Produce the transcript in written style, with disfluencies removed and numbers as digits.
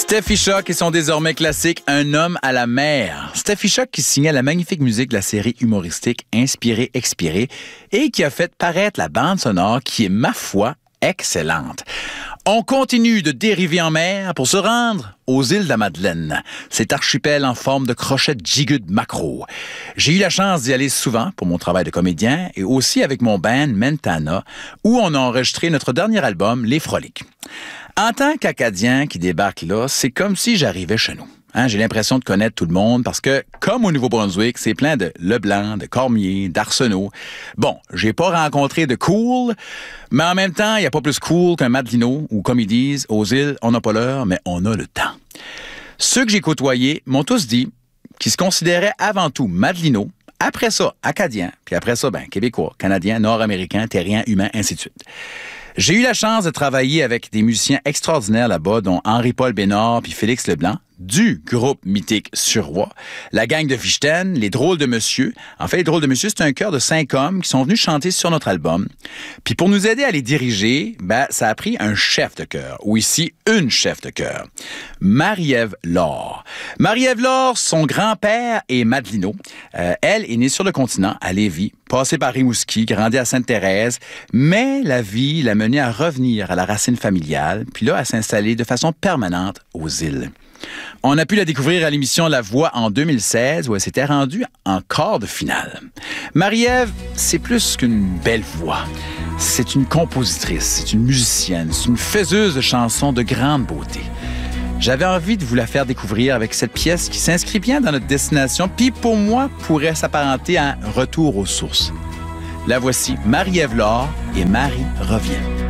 Steffi Choc et son désormais classique « Un homme à la mer ». Steffi Choc qui signait la magnifique musique de la série humoristique Inspiré, Expiré et qui a fait paraître la bande sonore qui est, ma foi, excellente. On continue de dériver en mer pour se rendre aux îles de la Madeleine, cet archipel en forme de crochet de gigot de maquereau. J'ai eu la chance d'y aller souvent pour mon travail de comédien et aussi avec mon band Mentana, où on a enregistré notre dernier album, Les Froliques. En tant qu'Acadien qui débarque là, c'est comme si j'arrivais chez nous. J'ai l'impression de connaître tout le monde parce que, comme au Nouveau-Brunswick, c'est plein de Leblanc, de Cormier, d'Arsenault. Bon, j'ai pas rencontré de cool, mais en même temps, il n'y a pas plus cool qu'un Madelino ou, comme ils disent, aux îles, on n'a pas l'heure, mais on a le temps. Ceux que j'ai côtoyés m'ont tous dit qu'ils se considéraient avant tout Madelino, après ça, Acadiens, puis après ça, Québécois, Canadiens, Nord-Américains, Terriens, Humains, ainsi de suite. J'ai eu la chance de travailler avec des musiciens extraordinaires là-bas, dont Henri-Paul Bénard puis Félix Leblanc, du groupe mythique Surroi, la gang de Fichten, les Drôles de Monsieur. En fait, les Drôles de Monsieur, c'est un chœur de 5 hommes qui sont venus chanter sur notre album. Puis pour nous aider à les diriger, ça a pris un chef de chœur, ou ici, une chef de chœur, Marie-Ève Laure. Marie-Ève Laure, son grand-père est Madelino. Elle est née sur le continent, à Lévis, passée par Rimouski, grandie à Sainte-Thérèse, mais la vie l'a menée à revenir à la racine familiale, puis là, à s'installer de façon permanente aux îles. On a pu la découvrir à l'émission La Voix en 2016, où elle s'était rendue en quart de finale. Marie-Ève, c'est plus qu'une belle voix. C'est une compositrice, c'est une musicienne, c'est une faiseuse de chansons de grande beauté. J'avais envie de vous la faire découvrir avec cette pièce qui s'inscrit bien dans notre destination, puis pour moi, pourrait s'apparenter à un retour aux sources. La voici, Marie-Ève Laure et Marie revient.